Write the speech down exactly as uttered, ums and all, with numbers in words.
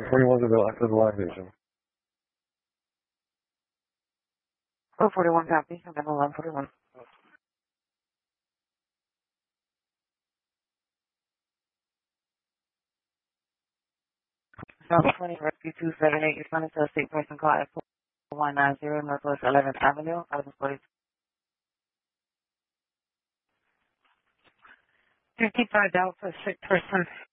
forty-one to the after the live station. Oh, forty-one copy. I'm on line forty-one. South twenty, Rescue two seven eight, responding to a state person call at four one nine zero Northwest eleventh Avenue. I was employed. fifty-five dollars for a sick person.